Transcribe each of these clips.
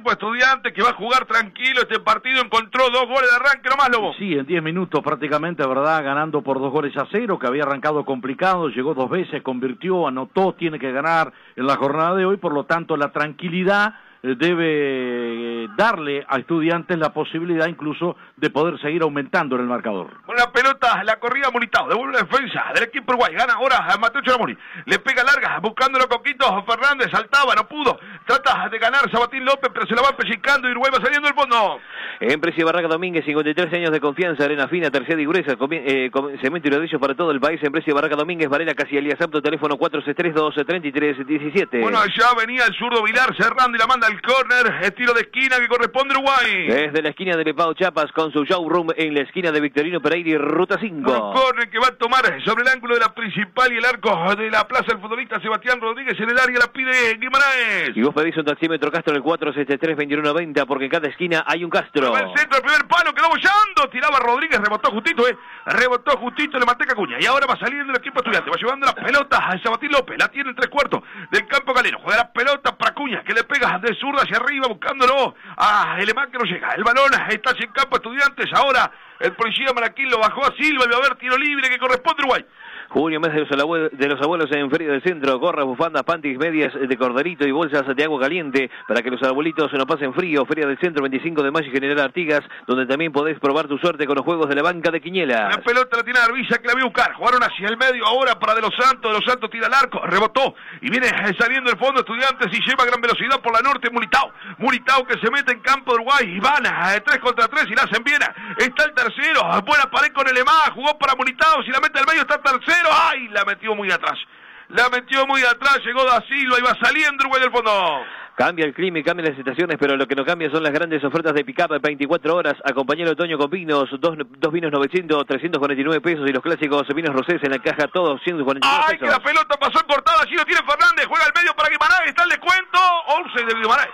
equipo de Estudiantes que va a jugar tranquilo este partido, encontró 2 goles de arranque nomás, Lobo. Sí, en 10 minutos prácticamente, ¿verdad? Ganando por 2-0, que había arrancado complicado, llegó 2 veces, convirtió, anotó, tiene que ganar en la jornada de hoy, por lo tanto la tranquilidad debe darle a Estudiantes la posibilidad incluso de poder seguir aumentando en el marcador. Con la pelota, la corrida Molitao, devuelve la defensa del equipo uruguay, gana ahora a Mateo Charamoni, le pega larga, buscándolo Coquito Fernández, saltaba, no pudo, trata de ganar Sabatín López, pero se la va pellizcando y Uruguay va saliendo del fondo. Empresa Barraca Domínguez, 53 años de confianza, arena fina, tercera y gruesa, cemento y ladrillos para todo el país. Empresa Barraca Domínguez, Varela, Casi Elías Apto, teléfono 463-12-33-17. Bueno, allá venía el zurdo Vilar cerrando y la manda al córner, estilo de esquina que corresponde a Uruguay. Desde la esquina de Lepao Chiapas con su showroom en la esquina de Victorino Pereira y Ruta 5. Un córner que va a tomar sobre el ángulo de la principal y el arco de la plaza el futbolista Sebastián Rodríguez, en el área la pide Guimaraes. Y vos pedís un taxímetro Castro en el 473-2190 porque en cada esquina hay un Castro. El centro, el primer palo, quedó bollando, tiraba Rodríguez, rebotó justito, le manteca Cuña, y ahora va saliendo el equipo estudiante, va llevando la pelota a Sabatín López, la tiene en 3/4 del campo galeno, juega la pelota para Cuña, que le pega de zurda hacia arriba, buscándolo a Elemán que no llega, el balón está en campo Estudiantes, ahora el policía Maraquín lo bajó a Silva, y va a haber tiro libre que corresponde a Uruguay. Junio, mes de los abuelos en Feria del Centro, gorras, bufandas, panties, medias de corderito y bolsas de agua caliente para que los abuelitos no pasen frío. Feria del Centro, 25 de mayo y General Artigas, donde también podés probar tu suerte con los juegos de la banca de Quiñela. La pelota la tiene Arvilla que la vio buscar, jugaron hacia el medio ahora para De los Santos tira el arco, rebotó y viene saliendo el fondo Estudiantes y lleva a gran velocidad por la norte Mulitao que se mete en campo de Uruguay y van a 3 contra 3 y la hacen bien, está el tercero, buena pared con el EMA, jugó para Mulitao, si la mete al medio está el tercero. ¡Ay! La metió muy atrás, llegó Da Silva y va saliendo Uruguay del fondo. Cambia el clima y cambian las estaciones, pero lo que no cambia son las grandes ofertas de pick-up 24 horas. Acompaña el otoño con vinos, dos vinos 349 pesos y los clásicos vinos rosés en la caja, todos 149 pesos. ¡Ay, que la pelota pasó cortada! Allí lo tiene Fernández, juega al medio para Guimaraes, está el descuento. 11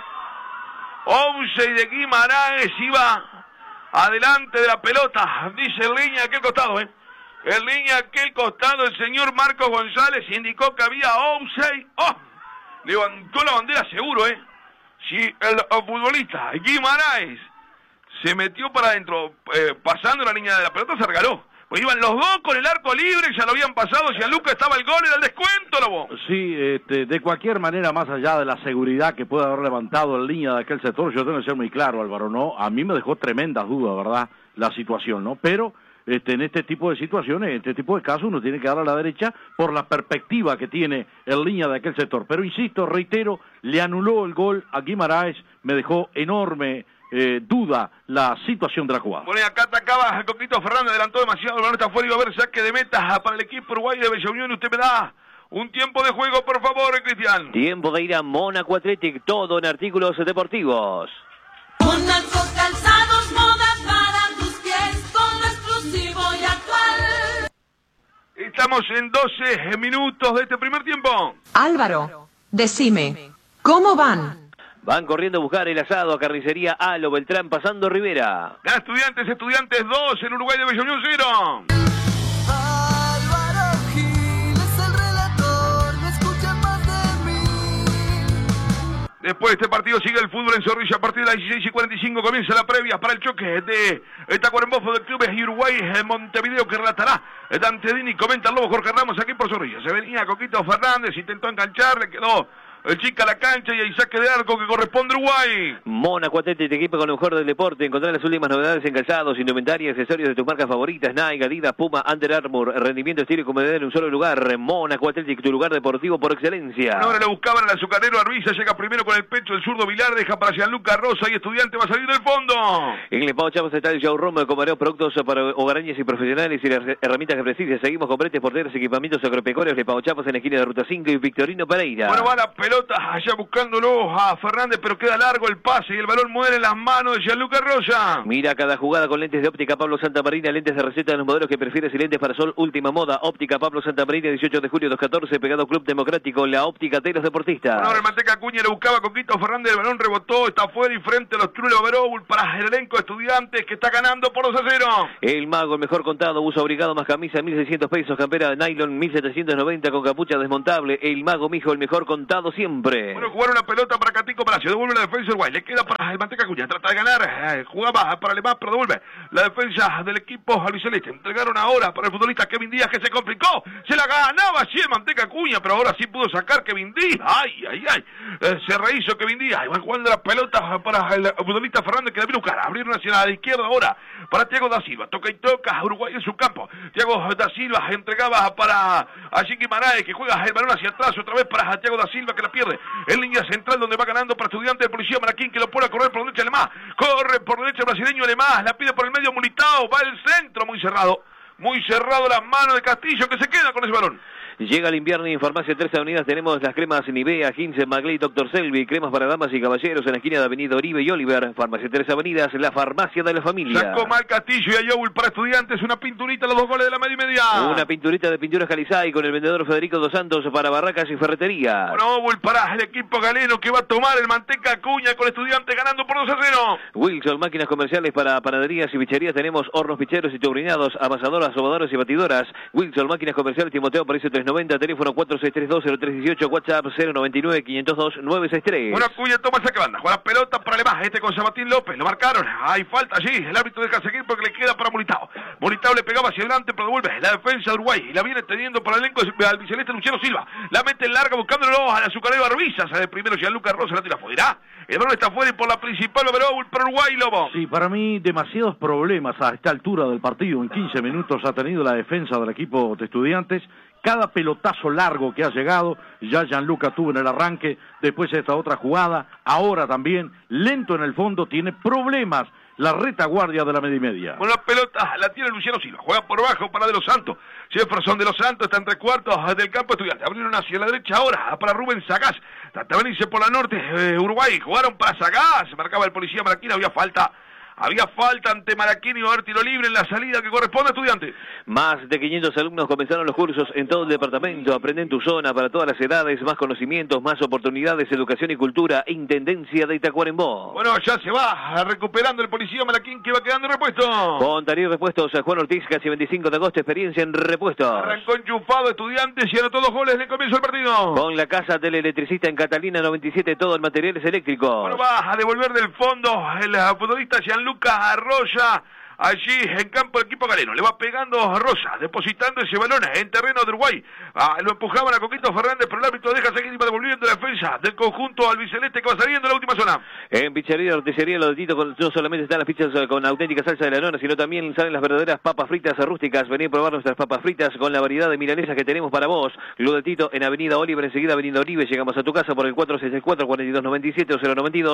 de Guimaraes, iba adelante de la pelota, dice en línea aquel costado, En línea aquel costado el señor Marcos González indicó que había offside. Levantó la bandera seguro, Si el futbolista Guimaraes se metió para adentro, pasando la línea de la pelota, se regaló. Pues iban los dos con el arco libre, ya lo habían pasado, Gianluca estaba el gol, era el descuento, Lobo. Sí, de cualquier manera, más allá de la seguridad que puede haber levantado en línea de aquel sector, yo tengo que ser muy claro, Álvaro, ¿no? A mí me dejó tremendas dudas, ¿verdad? La situación, ¿no? Pero en este tipo de situaciones, en este tipo de casos, uno tiene que dar a la derecha por la perspectiva que tiene en línea de aquel sector. Pero insisto, reitero, le anuló el gol a Guimaraes, me dejó enorme duda la situación de la jugada. Bueno, y acá atacaba Coquito Fernández, adelantó demasiado, el balón está fuera y va a haber saque de meta para el equipo uruguayo de Bella Unión. Usted me da un tiempo de juego, por favor, Cristian. Tiempo de ir a Mónaco Athletic, todo en artículos deportivos. Mónaco Calzados, moda para tus pies, con lo exclusivo y actual. Estamos en 12 minutos de este primer tiempo. Álvaro, decime, ¿cómo van? Van corriendo a buscar el asado a Carnicería Alo Beltrán, pasando Rivera. Gana Estudiantes 2, en Uruguay de Bella Unión 0. Álvaro Gil es el relator, no escuchen más de mí. Después de este partido sigue el fútbol en Zorrilla. A partir de las 16:45 comienza la previa para el choque de Tacuarembó del Clubes y Uruguay en Montevideo, que relatará Dante Dini. Comenta el Lobo Jorge Ramos aquí por Zorrilla. Se venía Coquito Fernández, intentó enganchar, le quedó el chica a la cancha y el saque de arco que corresponde a Uruguay. Mónaco Athletic, te equipa con lo mejor del deporte. Encontrar las últimas novedades en calzados, indumentaria, accesorios de tus marcas favoritas: Nike, Adidas, Puma, Under Armour. Rendimiento, estilo y comodidad en un solo lugar. Mónaco Athletic, tu lugar deportivo por excelencia. Ahora lo buscaban al azucarero Arvilla, llega primero con el pecho el zurdo Vilar, deja para Gianluca Rosa y Estudiante va a salir del fondo. En el Pau Chavos está el showroom con varios productos para hogareños y profesionales y las herramientas que precises. Seguimos con bretes, porteros, equipamientos agropecuarios. Le Pau Chavos en la esquina de Ruta 5 y Victorino Pereira. Bueno, va la pelota allá buscándolo a Fernández, pero queda largo el pase y el balón muere en las manos de Gianluca Rosa. Mira cada jugada con lentes de óptica Pablo Santamarina, lentes de receta de los modelos que prefieres y lentes para sol última moda. Óptica Pablo Santamarina, 18 de julio 214, pegado Club Democrático, la óptica de los deportistas. Bueno, ahora el Manteca Cuña lo buscaba Coquito Fernández, el balón rebotó, está fuera y frente a los Trulli Overall para el elenco de Estudiantes que está ganando por 2-0. El Mago, el mejor contado, uso abrigado más camisa, 1.600 pesos, campera de nylon, 1.790 con capucha desmontable. El Mago, mijo, el mejor contado siempre. siempre. Bueno, jugar una pelota para Catico Palacio, devuelve la defensa Uruguay, le queda para el Manteca Acuña, trata de ganar, jugaba para Alemán, pero devuelve la defensa del equipo albiceleste. Entregaron ahora para el futbolista Kevin Díaz, que se complicó, se la ganaba así el Manteca Acuña, pero ahora sí pudo sacar Kevin Díaz, ay, se rehizo Kevin Díaz, y va jugando la pelota para el futbolista Fernández, que la vino a buscar, abrieron hacia la izquierda ahora para Thiago da Silva, toca y toca, Uruguay en su campo, Thiago da Silva entregaba para Ashiki Marae, que juega el balón hacia atrás, otra vez para Thiago da Silva, que la pierde en línea central, donde va ganando para Estudiante de Policía Maraquín, que lo pone a correr por derecha Alemán, corre por derecha brasileño Alemán, la pide por el medio Militao, va el centro, muy cerrado las manos de Castillo, que se queda con ese balón. Llega el invierno y en Farmacia 13 Avenidas tenemos las cremas Nivea, Ginseng, Magley, Dr. Selvi, cremas para damas y caballeros en la esquina de Avenida Oribe y Oliver. Farmacia 13 Avenidas, la farmacia de la familia. Sacó mal Castillo y Ayobul para Estudiantes, una pinturita, los 2 goles de la media y media. Una pinturita de Pinturas Calizay con el vendedor Federico Dos Santos para barracas y ferretería. Bueno, Obul para el equipo galeno, que va a tomar el Manteca Acuña con Estudiantes ganando por 2-0. Wilson, máquinas comerciales para panaderías y bicherías, tenemos hornos picheros y tubrinados, amasadoras, sobadoras y batidoras. Wilson, máquinas comerciales, Timoteo, París 390, teléfono 4632-0318, WhatsApp 099-502-963. Bueno, Acuña toma saque banda, juega la pelota para Alemán, con Sabatín López, lo marcaron, hay falta allí, el árbitro deja seguir porque le queda para Militao. Militao le pegaba hacia adelante, pero devuelve la defensa de Uruguay, y la viene teniendo para el elenco albiceleste Luciano Silva, la mete en larga buscándolo a la azucarero Arbizas, sale primero Gianluca Rosa, la tira fuera, el balón está fuera y por la principal va a ver para Uruguay, Lobo. Sí, para mí demasiados problemas a esta altura del partido, en 15 minutos ha tenido la defensa del equipo de Estudiantes. Cada pelotazo largo que ha llegado, ya Gianluca tuvo en el arranque, después esta otra jugada, ahora también, lento en el fondo, tiene problemas la retaguardia de la media y media. Bueno, la pelota la tiene Luciano Silva, juega por bajo para De Los Santos, Jefferson De Los Santos está en 3/4 del campo Estudiante, abrieron hacia la derecha ahora para Rubén Sagaz, trata de venirse por la norte, Uruguay, jugaron para Sagaz, marcaba el policía Maraquín, había falta ante Maraquín y va a haber tiro libre en la salida que corresponde a Estudiantes. Más de 500 alumnos comenzaron los cursos en todo el departamento. Aprende en tu zona para todas las edades, más conocimientos, más oportunidades, educación y cultura. Intendencia de Tacuarembó. Bueno, ya se va recuperando el policía Maraquín, que va quedando en repuesto. Con Darío Repuestos, Juan Ortiz, casi 25 de agosto, experiencia en repuestos. Arrancó enchufado Estudiantes y anotó 2 goles en el comienzo del partido. Con la casa del electricista en Catalina 97, todo en materiales eléctricos. Bueno, va a devolver del fondo el futbolista Gianluca Arroya, allí en campo del equipo galeno, le va pegando a Rosa, depositando ese balón en terreno de Uruguay, lo empujaban a Coquito Fernández, pero el árbitro deja seguir y va devolviendo la defensa del conjunto albiceleste, que va saliendo en la última zona. En pizzería, artesería, lo de Tito, no solamente están las pizzas con auténtica salsa de la nona, sino también salen las verdaderas papas fritas rústicas. Vení a probar nuestras papas fritas con la variedad de milanesas que tenemos para vos. Lo de Tito en Avenida Oliver, enseguida Avenida Oribe, llegamos a tu casa por el 464-4297 o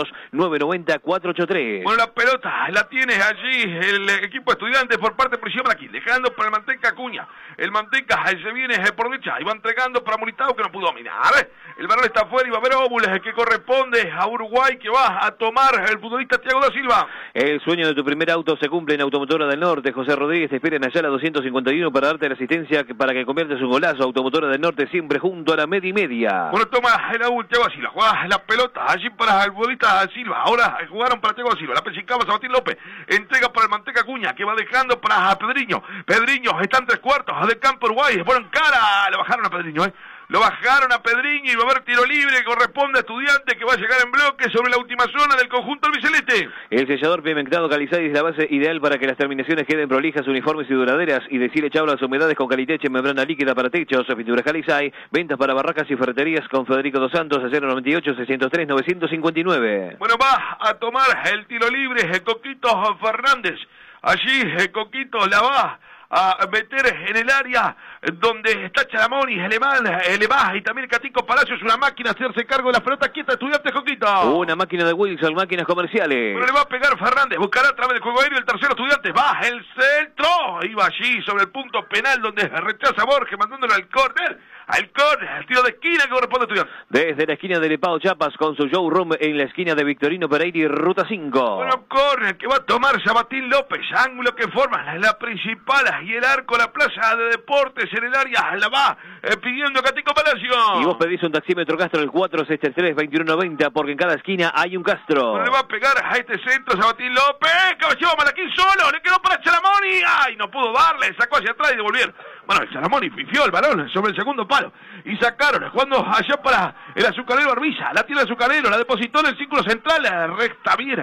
092-990-483. Bueno, la pelota la tiene allí el equipo Estudiantes por parte de Policía Maraquín, dejando para el Manteca Acuña. El Manteca se viene por derecha y va entregando para Militao, que no pudo dominar. El balón está afuera y va a haber óvulos, que corresponde a Uruguay, que va a tomar el futbolista Thiago da Silva. El sueño de tu primer auto se cumple en Automotora del Norte. José Rodríguez te espera en Ayala 251 para darte la asistencia para que conviertas un golazo. Automotora del Norte, siempre junto a la media y media. Bueno, toma el AU Thiago da Silva, juega la pelota allí para el futbolista da Silva. Ahora jugaron para Thiago da Silva, la pesicaba Sabatín López, entrega para el Manteca Acuña, que va dejando para Pedriño. Pedriño está en 3/4 del campo Uruguay, bueno, en cara, le bajaron a Pedriño, Lo bajaron a Pedriño y va a haber tiro libre que corresponde a Estudiantes, que va a llegar en bloque sobre la última zona del conjunto albiceleste. El sellador pimentado Calizay es la base ideal para que las terminaciones queden prolijas, uniformes y duraderas, y decirle chau a las humedades con Caliteche, membrana líquida para techos, pinturas Calizay, ventas para barracas y ferreterías con Federico Dos Santos a 098-603-959. Bueno, va a tomar el tiro libre el Coquito Fernández. Allí Coquito la va a meter en el área donde está Chalamoni, Alemán, y también Catico Palacios, una máquina a hacerse cargo de la pelota quieta. Estudiantes, Coquito. Una máquina de Wilson, máquinas comerciales. Bueno, le va a pegar Fernández, buscará a través del juego aéreo el tercero Estudiantes, va el centro, iba allí sobre el punto penal donde rechaza Borges, mandándolo al córner, el tiro de esquina que corresponde a Estudiantes. Desde la esquina de Lepao Chiapas con su showroom en la esquina de Victorino Pereira y Ruta 5. Bueno, córner que va a tomar Sabatín López, ángulo que forma la principal y el arco, la plaza de deportes en el área, la va pidiendo Catico Palacio. Y vos pedís un taxímetro Castro el 463-2190 porque en cada esquina hay un Castro. Bueno, le va a pegar a este centro Sabatín López, caballero Malaquín solo, le quedó para Chalamoni, ay, no pudo darle, sacó hacia atrás y devolvieron. Bueno, el Salamoni pifió el balón sobre el segundo palo. Y sacaron, jugando allá para el azucarero Arbiza. La tiene el azucarero, la depositó en el círculo central. Recta bien